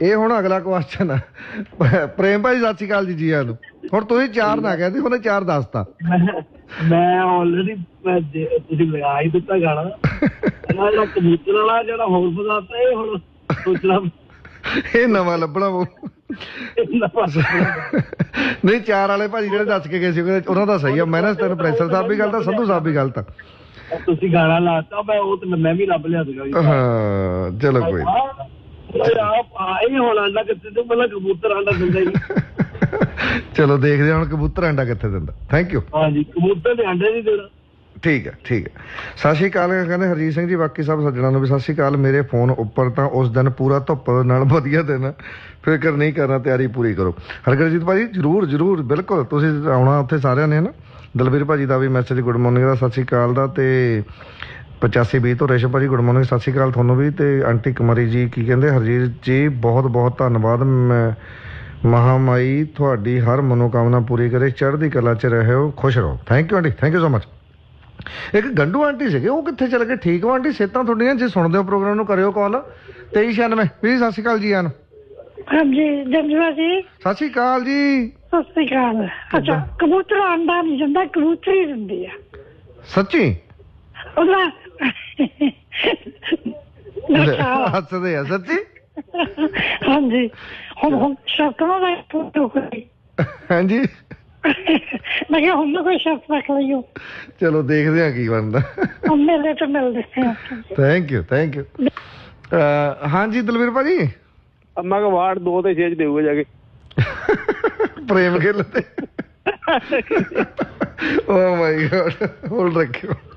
ਇਹ ਹੁਣ ਅਗਲਾ ਕੁਐਸਚਨ ਆ। ਪ੍ਰੇਮ ਭਾਈ ਸਤਿ ਸ਼੍ਰੀ ਅਕਾਲ ਜੀ। ਜੀ ਨੂੰ ਹੁਣ ਤੁਸੀਂ 4 ਨਾ ਕਹਿੰਦੇ, ਉਹਨੇ 4 ਦੱਸਤਾ। ਮੈਂ ਆਲਰੇਡੀ ਤੁਸੀਂ ਲਗਾ ਹੀ ਦਿੱਤਾ ਗਾਣਾ। ਜਿਹੜਾ ਕਬੂਤਰ ਵਾਲਾ ਜਿਹੜਾ ਹੋਰ ਬਜ਼ਾਤਾ ਇਹ ਹੁਣ ਸੋਚਣਾ ਇਹ ਨਵਾਂ ਲੱਭਣਾ ਨਹੀਂ। 4 ਵਾਲੇ ਭਾਜੀ ਜਿਹੜੇ ਦੱਸ ਕੇ ਗਏ ਸੀ ਉਹਨਾਂ ਦਾ ਸਹੀ ਆ। ਮੈਂ ਨਾ ਤੈਨੂੰ ਪ੍ਰੈਸ਼ਰ ਸਾਹਿਬ ਵੀ ਗਲਤ ਆ, ਸੰਧੂ ਸਾਹਿਬ ਵੀ ਗਲਤ ਆ। ਤੁਸੀਂ ਗਾਣਾ ਲਾਤਾ ਮੈਂ ਉਹ ਤੇ ਮੈਂ ਵੀ ਲੱਭ ਲਿਆ ਸੀਗਾ। ਹਾਂ ਚਲੋ ਕੋਈ ਇਹ ਹੁਣ ਆਂਡਾ ਕਿੱਥੇ ਤੋਂ ਪਹਿਲਾਂ ਕਬੂਤਰ ਆਂਡਾ ਦਿੰਦਾ ਹੀ। ਚਲੋ ਦੇਖਦੇ ਹੁਣ ਕਬੂਤਰ ਆਂਡਾ ਕਿੱਥੇ ਦਿੰਦਾ। Thank you. ਹਾਂਜੀ ਕਬੂਤਰ ਦੇ ਆਂਡੇ ਨਹੀਂ ਦੇਣਾ। ਠੀਕ ਹੈ ਠੀਕ ਹੈ। ਸਤਿ ਸ਼੍ਰੀ ਅਕਾਲ ਕਹਿੰਦੇ ਹਰਜੀਤ ਸਿੰਘ ਜੀ। ਬਾਕੀ ਸਭ ਸੱਜਣਾ ਨੂੰ ਵੀ ਸਤਿ ਸ਼੍ਰੀ ਅਕਾਲ। ਮੇਰੇ ਫੋਨ ਉੱਪਰ ਤਾਂ ਉਸ ਦਿਨ ਪੂਰਾ ਧੁੱਪ ਨਾਲ ਵਧੀਆ ਦਿਨ, ਫਿਕਰ ਨਹੀਂ ਕਰਨਾ, ਤਿਆਰੀ ਪੂਰੀ ਕਰੋ। ਹਰਗਰਜੀਤ ਭਾਜੀ ਜ਼ਰੂਰ ਜ਼ਰੂਰ ਬਿਲਕੁਲ ਤੁਸੀਂ ਆਉਣਾ ਉੱਥੇ ਸਾਰਿਆਂ ਨੇ ਨਾ। ਦਲਬੀਰ ਭਾਜੀ ਦਾ ਵੀ ਮੈਸੇਜ ਗੁੱਡ ਮਾਰਨਿੰਗ ਦਾ, ਸਤਿ ਸ਼੍ਰੀ ਅਕਾਲ ਦਾ। ਤੇ 8520 ਤੋਂ ਰੇਸ਼ਮ ਭਾਜੀ ਗੁੱਡ ਮਾਰਨਿੰਗ, ਸਤਿ ਸ਼੍ਰੀ ਅਕਾਲ ਤੁਹਾਨੂੰ ਵੀ। ਤੇ ਆਂਟੀ ਕੁਮਾਰੀ ਜੀ ਕੀ ਕਹਿੰਦੇ, ਹਰਜੀਤ ਜੀ ਬਹੁਤ ਬਹੁਤ ਧੰਨਵਾਦ। ਮਹਾਮਾਈ ਤੁਹਾਡੀ ਹਰ ਮਨੋਕਾਮਨਾ ਪੂਰੀ ਕਰੇ, ਚੜ੍ਹਦੀ ਕਲਾ 'ਚ ਰਹੋ, ਖੁਸ਼ ਰਹੋ। Thank you aunty, thank you so much. ਇੱਕ ਗੰਡੂ ਆਂਟੀ ਸੀਗੇ, ਉਹ ਕਿੱਥੇ ਚਲੇ ਗਏ? ਠੀਕ ਹੋ ਆਂਟੀ, ਸਿਹਤਾਂ ਤੁਹਾਡੀਆਂ? ਜੇ ਸੁਣਦੇ ਹੋ ਪ੍ਰੋਗਰਾਮ ਨੂੰ ਕਰਿਓ ਕਾਲ 2396। ਵੀ ਸਤਿ ਸ਼੍ਰੀ ਅਕਾਲ ਜੀ ਆਨ। ਹਾਂਜੀ ਜੰਜਵਾ ਜੀ ਸਤਿ ਸ਼੍ਰੀ ਅਕਾਲ ਜੀ। ਸਤਿ ਸ਼੍ਰੀ ਅਕਾਲ। ਅੱਛਾ ਕਬੂਤਰ ਆਂਡਾ ਨਹੀਂ ਦਿੰਦਾ, ਕਬੂਤਰੀ ਦਿੰਦੀ ਆ। ਸੱਚੀ? ਉਹਦਾ ਹੱਸਦੇ ਆ ਸੱਚੀ? ਹਾਂਜੀ ਹੁਣ ਸ਼ਰਤਾਂ ਦਾ ਫੋਟੋ ਕੋਈ। ਹਾਂਜੀ ਮੈਂ ਕਿਹਾ ਹੁਣ ਕੋਈ ਸ਼ਰਤ ਰੱਖ ਲਈਓ। ਚਲੋ ਦੇਖਦੇ ਆ ਕੀ ਬਣਦਾ। ਮੇਲੇ ਤੋਂ ਮਿਲਦੇ। Thank you thank you. ਹਾਂਜੀ ਦਲਵੀਰ ਭਾਜੀ। ਮੈਂ ਕਿਹਾ ਵਾਰਡ 2 ਤੇ 6 ਚ ਦੇਊਗਾ ਜਾ ਕੇ ਪ੍ਰੇਮ ਗਿੱਲ ਤੇ। ਓ ਮਾਈ ਗॉड ਹੋਲਡ ਰੱਖਿਓ।